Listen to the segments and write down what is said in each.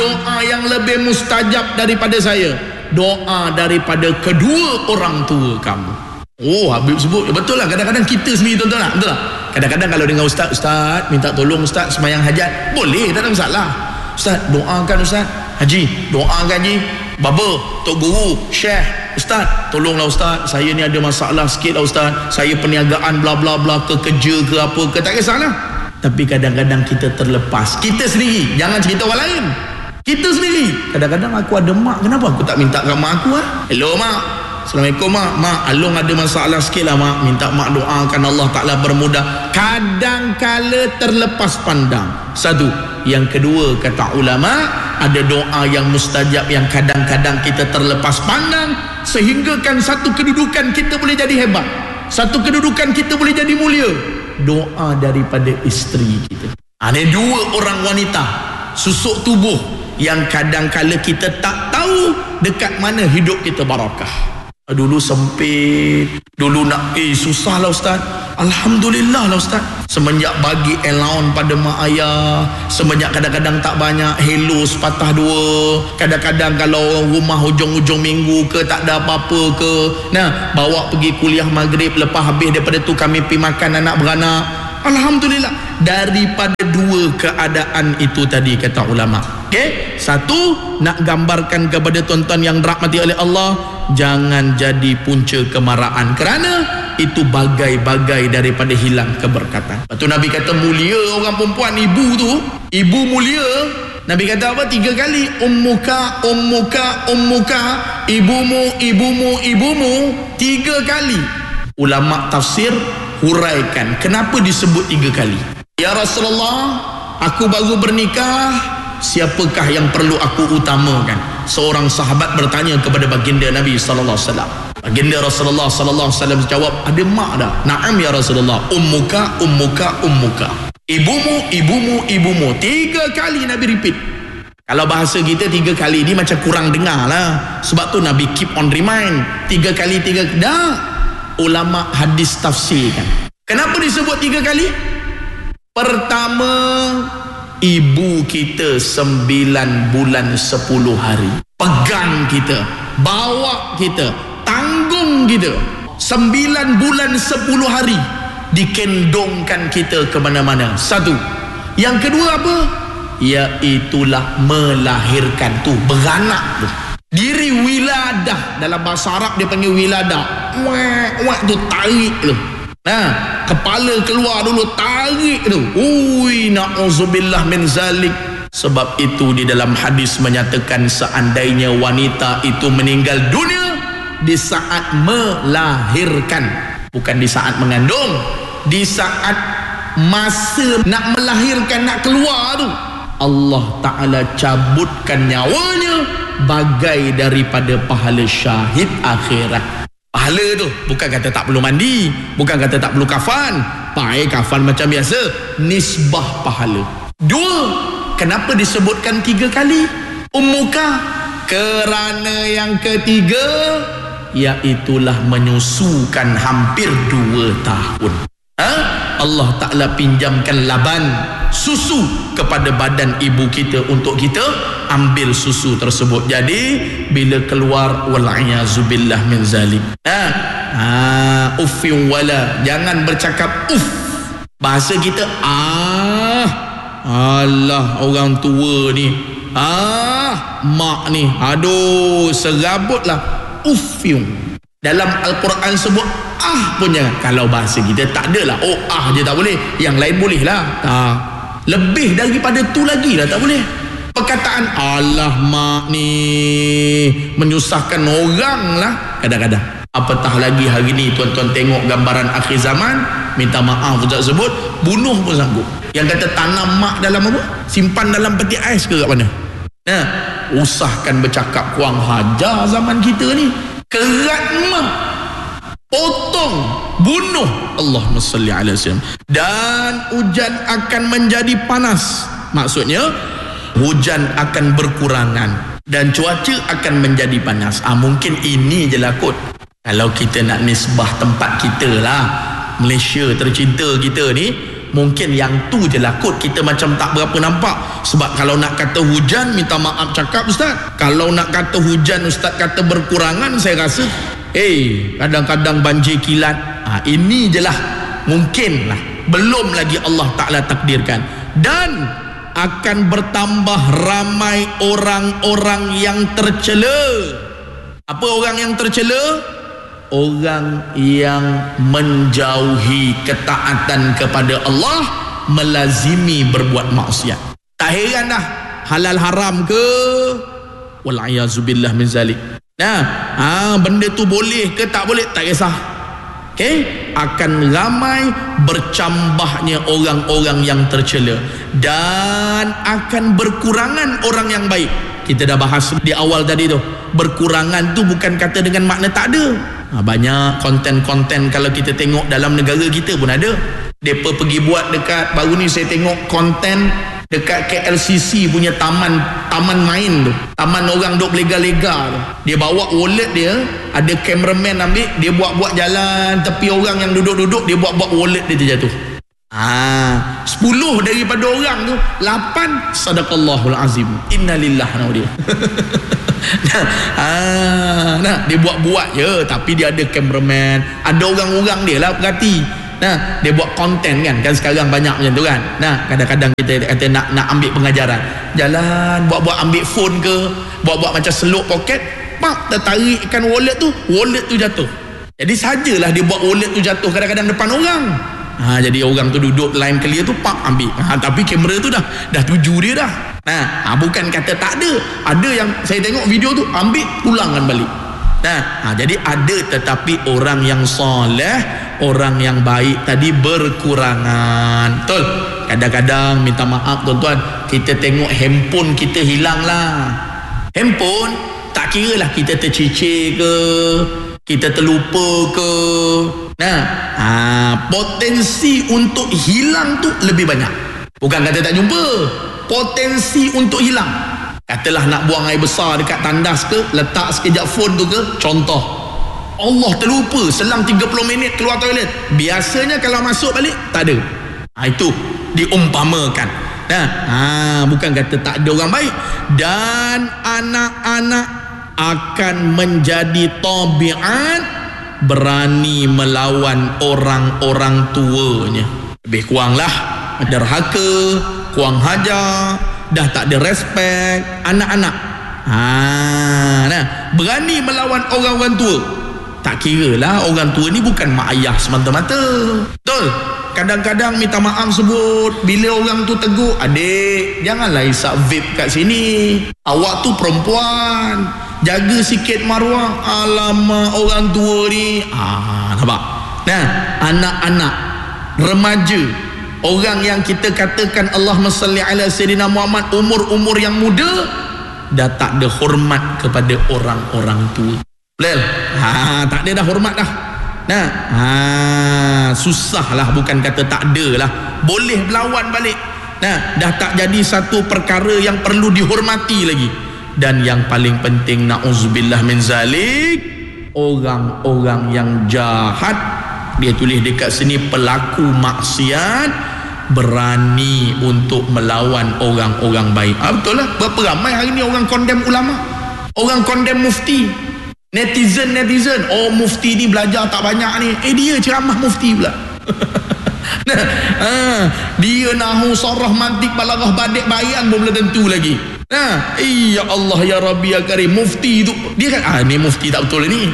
doa yang lebih mustajab daripada saya? Doa daripada kedua orang tua kamu. Oh, Habib sebut, betul lah. Kadang-kadang kita sendiri, betul tak? Betul tak? Kadang-kadang kalau dengar ustaz minta tolong ustaz semayang hajat, boleh, tak ada masalah. Ustaz, doakan ustaz. Haji, doakan haji. Baba, Tok Guru, Syekh, ustaz, tolonglah ustaz, saya ni ada masalah sikit lah ustaz, saya perniagaan bla bla bla ke, kerja ke apa ke, tak kisahlah. Tapi kadang-kadang kita terlepas, kita sendiri, jangan cerita orang lain, kita sendiri. Kadang-kadang aku ada mak, kenapa aku tak minta kat mak aku? Hello mak, Assalamualaikum mak. Mak, Along ada masalah sikit lah mak, minta mak doakan Allah Ta'ala bermudah. Kadang-kala terlepas pandang. Satu. Yang kedua, kata ulama, ada doa yang mustajab yang kadang-kadang kita terlepas pandang, sehingga kan satu kedudukan kita boleh jadi hebat, satu kedudukan kita boleh jadi mulia. Doa daripada isteri kita. Ini dua orang wanita susuk tubuh yang kadang-kala kita tak tahu dekat mana hidup kita barakah. Dulu sempit, dulu nak susah lah ustaz. Alhamdulillah lah ustaz, semenjak bagi allowance pada mak ayah, semenjak kadang-kadang tak banyak, hello sepatah dua, kadang-kadang kalau rumah hujung-hujung minggu ke tak ada apa-apa ke, nah bawa pergi kuliah maghrib, lepas habis daripada tu kami pergi makan anak beranak. Alhamdulillah. Daripada dua keadaan itu tadi, kata ulama, okay? Satu, nak gambarkan kepada tuan-tuan yang dirahmati oleh Allah, jangan jadi punca kemarahan, kerana itu bagai-bagai daripada hilang keberkatan. Lepas tu Nabi kata mulia orang perempuan, ibu tu, ibu mulia. Nabi kata apa? 3 kali. Ummuka, ummuka, ummuka, ibumu, ibumu, ibumu. 3 kali. Ulama tafsir huraikan kenapa disebut 3 kali. Ya Rasulullah, aku baru bernikah, siapakah yang perlu aku utamakan? Seorang sahabat bertanya kepada baginda Nabi sallallahu alaihi wasallam. Baginda Rasulullah sallallahu alaihi wasallam jawab, ada mak dah. Naam ya Rasulullah. Ummuka, ummuka, ummuka. Ibumu, ibumu, ibumu. 3 kali Nabi repeat. Kalau bahasa kita 3 kali ni macam kurang dengar lah. Sebab tu Nabi keep on remind. 3 kali, 3 dah. Ulama hadis tafsirkan. Kenapa disebut 3 kali? Pertama, ibu kita 9 bulan 10 hari. Pegang kita, bawa kita, tanggung kita. 9 bulan 10 hari dikendongkan kita ke mana-mana. Satu. Yang kedua apa? Iaitulah melahirkan tu, beranak tu. Diri wiladah, dalam bahasa Arab dia panggil wiladah. Wak tu tarik tu. Nah, kepala keluar dulu, tarik tu. Ui, na'udzubillah min zalik. Sebab itu di dalam hadis menyatakan seandainya wanita itu meninggal dunia di saat melahirkan, bukan di saat mengandung, di saat masa nak melahirkan, nak keluar tu, Allah Ta'ala cabutkan nyawanya bagai daripada pahala syahid akhirat. Pahala tu bukan kata tak perlu mandi, bukan kata tak perlu kafan. Pakai kafan macam biasa, nisbah pahala. 2, kenapa disebutkan 3 kali? Ummuka, kerana yang ketiga iaitulah menyusukan hampir 2 tahun. Allah Ta'ala pinjamkan laban susu kepada badan ibu kita untuk kita ambil susu tersebut. Jadi bila keluar, wal'iyazubillah min zalik, uffin wala, jangan bercakap uff. Bahasa kita alah orang tua ni, mak ni, aduh serabutlah, uffin. Dalam Al-Quran sebut pun jangan. Kalau bahasa kita tak adalah, je tak boleh, yang lain boleh lah. Lebih daripada tu lagi lah tak boleh. Perkataan alah mak ni menyusahkan orang lah kadang-kadang. Apatah lagi hari ni tuan-tuan tengok gambaran akhir zaman, minta maaf Ustaz sebut, bunuh pun sanggup. Yang kata tanam mak dalam apa? Simpan dalam peti ais ke kat mana? Nah, usahkan bercakap kurang hajar zaman kita ni. Kerat mak, potong, bunuh. Allahumma salli ala sayyidina. Dan hujan akan menjadi panas. Maksudnya hujan akan berkurangan dan cuaca akan menjadi panas. Mungkin ini je lah kot. Kalau kita nak nisbah tempat kita lah, Malaysia tercinta kita ni, Mungkin yang tu je lah kot kita macam tak berapa nampak. Sebab kalau nak kata hujan, minta maaf cakap Ustaz, kalau nak kata hujan Ustaz kata berkurangan, saya rasa kadang-kadang banjir kilat. Ini je lah mungkin lah, belum lagi Allah Ta'ala takdirkan. Dan akan bertambah ramai orang-orang yang tercela. Apa orang yang tercela? Orang yang menjauhi ketaatan kepada Allah, melazimi berbuat maksiat. Tak heran dah, halal haram ke, wal'ayazubillah min zalik. Benda tu boleh ke tak boleh, tak kisah. Akan ramai bercambahnya orang-orang yang tercela, dan akan berkurangan orang yang baik. Kita dah bahas di awal tadi tu, berkurangan tu bukan kata dengan makna tak ada. Banyak konten-konten kalau kita tengok dalam negara kita pun ada. Mereka pergi buat dekat, baru ni saya tengok konten dekat KLCC punya taman main tu, taman orang duk lega-lega tu. Dia bawa wallet dia, ada cameraman ambil, dia buat-buat jalan tepi orang yang duduk-duduk, dia buat-buat wallet dia terjatuh. 10 daripada orang tu, 8 sadaqallahul azim, innalillah dia. Dia buat-buat je, tapi dia ada cameraman, ada orang-orang dia lah perhati. Dia buat konten kan sekarang banyak macam tu kan. Kadang-kadang kita kata nak ambil pengajaran, jalan buat-buat ambil phone ke, buat-buat macam seluk poket, tertarikkan wallet tu jatuh. Jadi sajalah dia buat wallet tu jatuh kadang-kadang depan orang. Jadi orang tu duduk line clear tu, ambil. Tapi kamera tu dah tuju dia dah. Bukan kata tak ada. Ada yang saya tengok video tu, ambil pulangkan balik. Jadi ada, tetapi orang yang soleh, orang yang baik tadi berkurangan. Betul? Kadang-kadang minta maaf tuan-tuan, kita tengok handphone kita hilang lah. Handphone tak kira lah kita tercicir ke, kita terlupa ke. Potensi untuk hilang tu lebih banyak. Bukan kata tak jumpa, potensi untuk hilang. Katalah nak buang air besar dekat tandas ke, letak sekejap phone tu ke, contoh, Allah terlupa, selang 30 minit keluar toilet. Biasanya kalau masuk balik tak ada. Itu diumpamakan. Bukan kata tak ada orang baik. Dan anak-anak akan menjadi tabiat berani melawan orang-orang tuanya. Lebih kuranglah derhaka, kurang hajar, dah tak ada respect anak-anak. Berani melawan orang-orang tua. Tak kira lah orang tua ni bukan mak ayah semata-mata. Betul? Kadang-kadang minta maaf sebut, bila orang tu tegur, adik janganlah isap vape kat sini, awak tu perempuan, jaga sikit maruah. Alamak, orang tua ni. Nampak? Anak-anak, remaja, orang yang kita katakan Allahumma salli ala Sayyidina Muhammad, umur-umur yang muda, dah tak ada hormat kepada orang-orang tua. Tak ada dah hormat dah. Susahlah, bukan kata tak ada lah, boleh berlawan balik. Dah tak jadi satu perkara yang perlu dihormati lagi. Dan yang paling penting, na'udzubillah min zalik, orang-orang yang jahat, dia tulis dekat sini, pelaku maksiat berani untuk melawan orang-orang baik. Betul lah, berapa ramai hari ni orang condemn ulama, orang condemn mufti, netizen, mufti ni belajar tak banyak ni. Dia ceramah mufti pula. Dia nahu sarah mantik balaghah badik bayan pun belum tentu lagi. Ya Allah ya Rabbi ya Karim, mufti tu dia kan ni mufti tak betul ni.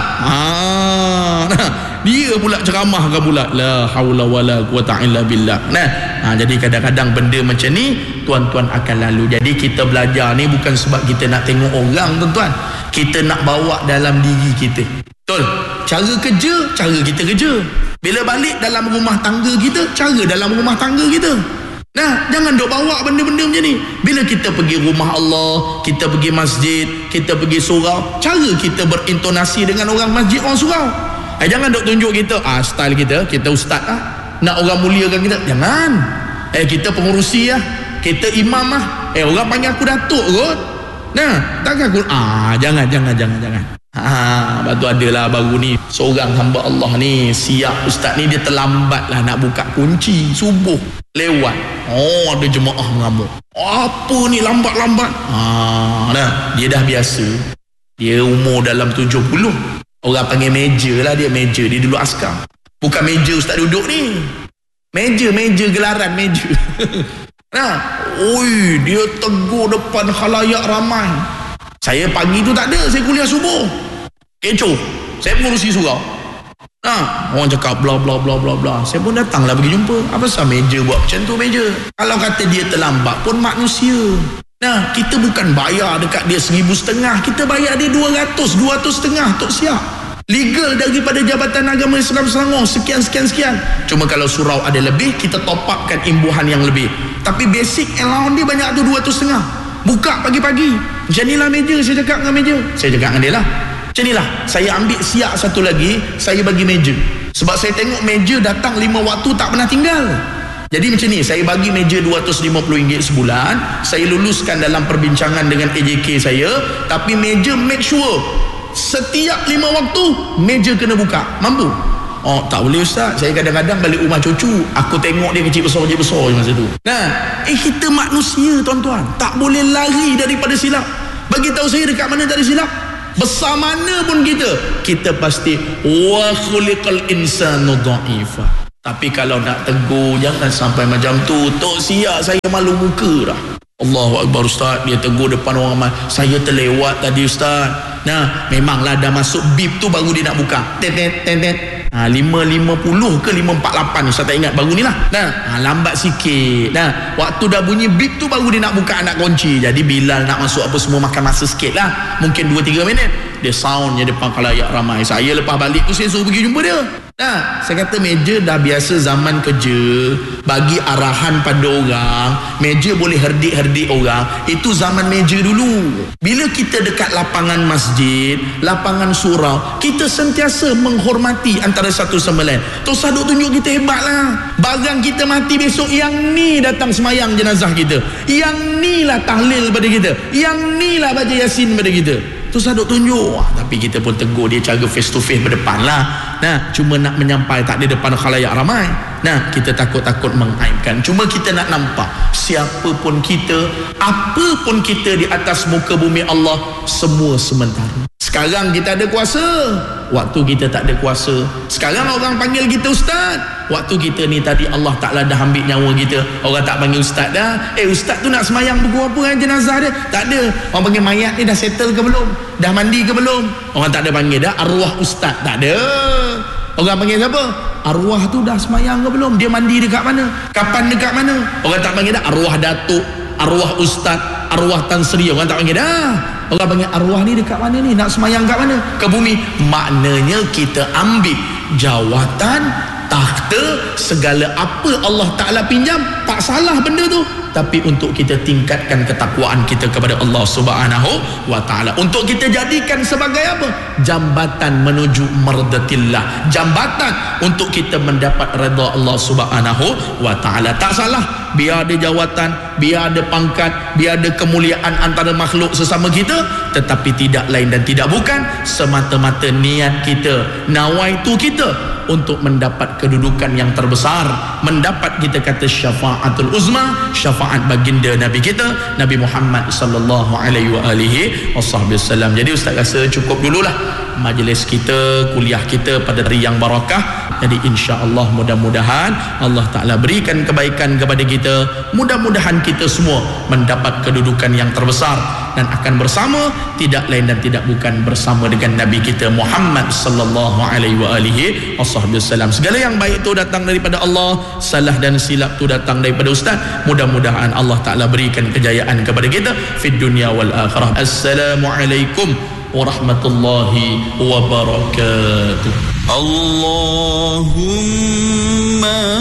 Dia pula ceramahkan pula, la haula wala quwata illa billah. Jadi kadang-kadang benda macam ni tuan-tuan akan lalu. Jadi kita belajar ni bukan sebab kita nak tengok orang tuan-tuan, kita nak bawa dalam diri kita. Betul? Cara kerja, cara kita kerja. Bila balik dalam rumah tangga kita, cara dalam rumah tangga kita. Jangan duk bawa benda-benda macam ni. Bila kita pergi rumah Allah, kita pergi masjid, kita pergi surau, cara kita berintonasi dengan orang masjid, orang surau. Jangan duk tunjuk kita style kita ustaz nak orang muliakan kita. Jangan. Kita pengurusi kita imam orang panggil aku datuk kot. Takkan aku jangan. Lepas tu adalah baru ni seorang hamba Allah ni siap ustaz ni, dia terlambat lah nak buka kunci subuh lewat. Ada jemaah mengamuk, apa ni lambat-lambat. Dia dah biasa, dia umur dalam 70, orang panggil meja lah dia. Meja dia dulu askar, bukan meja ustaz duduk ni, meja gelaran meja. Dia tegur depan khalayak ramai. Saya pagi tu tak ada, saya kuliah subuh, kecoh, saya mengurusi surau. Orang cakap bla bla bla bla bla. Saya pun datanglah pergi jumpa. Apa sebab meja buat macam tu meja? Kalau kata dia terlambat pun manusia. Kita bukan bayar dekat dia 1,500, kita bayar dia 200,500 tok siap. Legal daripada Jabatan Agama Islam Selangor, sekian. Cuma kalau surau ada lebih, kita top upkan imbuhan yang lebih. Tapi basic allowance dia banyak tu 200,500. Buka pagi-pagi. Macam inilah meja, saya cakap dengan meja. Saya cakap dengan dia lah, macam inilah, saya ambil siap satu lagi, saya bagi meja. Sebab saya tengok meja datang 5 waktu tak pernah tinggal. Jadi macam ni, saya bagi meja RM250 sebulan. Saya luluskan dalam perbincangan dengan AJK saya. Tapi meja make sure setiap 5 waktu meja kena buka. Mampu? Tak boleh ustaz, saya kadang-kadang balik rumah cucu, aku tengok dia kecil besar je masa tu. Kita manusia tuan-tuan, tak boleh lari daripada silap. Bagi tahu saya dekat mana tak ada silap. Besar mana pun kita pasti wa khuliqal insanu dha'ifa. Tapi kalau nak tegur, jangan sampai macam tu. Tok siap saya malu muka dah. Allahu Akbar ustaz, dia tegur depan orang ramai. Saya terlewat tadi ustaz. Memanglah dah masuk bip tu baru dia nak buka. 5.50 ke 5.48 saya tak ingat, baru ni lah. Lambat sikit. Waktu dah bunyi bip tu baru dia nak buka anak kunci. Jadi Bilal nak masuk apa semua makan masa sikit lah, mungkin 2-3 minit. Dia soundnya depan khalayak ramai. Saya lepas balik tu saya suruh pergi jumpa dia. Saya kata meja dah biasa zaman kerja, bagi arahan pada orang. Meja boleh herdik-herdik orang, itu zaman meja dulu. Bila kita dekat lapangan masjid, lapangan surau, kita sentiasa menghormati antara satu sama lain. Tok Saduk tunjuk kita hebat lah. Barang kita mati besok, yang ni datang semayang jenazah kita, yang ni lah tahlil pada kita, yang ni lah baca Yasin pada kita. Tok Saduk tunjuk. Tapi kita pun tegur dia cara face to face berdepan lah. Cuma nak menyampai, tak ada depan khalayak ramai. Kita takut-takut mengaibkan. Cuma kita nak nampak, siapa pun kita, apa pun kita di atas muka bumi Allah, semua sementara. Sekarang kita ada kuasa, waktu kita tak ada kuasa. Sekarang orang panggil kita ustaz, waktu kita ni tadi Allah Ta'ala dah ambil nyawa kita, orang tak panggil ustaz dah. Ustaz tu nak semayang pukul apa dengan jenazah dia? Tak ada. Orang panggil mayat ni dah settle ke belum? Dah mandi ke belum? Orang tak ada panggil dah arwah ustaz. Tak ada. Orang panggil siapa? Arwah tu dah semayang ke belum? Dia mandi dekat mana? Kapan dekat mana? Orang tak panggil dah arwah datuk, arwah ustaz, arwah Tan Sri. Orang tak panggil dah. Orang panggil arwah ni dekat mana ni? Nak semayang kat mana? Ke bumi. Maknanya kita ambil jawatan, takhta, segala apa Allah Ta'ala pinjam, tak salah benda tu. Tapi untuk kita tingkatkan ketakwaan kita kepada Allah Subhanahu wa Ta'ala, untuk kita jadikan sebagai apa? Jambatan menuju mardatillah, jambatan untuk kita mendapat redha Allah Subhanahu wa Ta'ala. Tak salah, biar ada jawatan, biar ada pangkat, biar ada kemuliaan antara makhluk sesama kita, tetapi tidak lain dan tidak bukan semata-mata niat kita, nawaitu kita untuk mendapat kedudukan yang terbesar, mendapat kita kata syafaatul uzma, syafaat baginda Nabi kita Nabi Muhammad sallallahu alaihi wasallam. Jadi ustaz rasa cukup dululah majlis kita, kuliah kita pada hari yang barakah. Jadi insya-Allah mudah-mudahan Allah Ta'ala berikan kebaikan kepada kita. Mudah-mudahan kita semua mendapat kedudukan yang terbesar dan akan bersama, tidak lain dan tidak bukan bersama dengan Nabi kita Muhammad sallallahu alaihi wasallam. Segala yang baik itu datang daripada Allah, salah dan silap itu datang daripada ustaz. Mudah-mudahan Allah Ta'ala berikan kejayaan kepada kita fid dunya wal akhirah. Assalamualaikum warahmatullahi wabarakatuh. Allahumma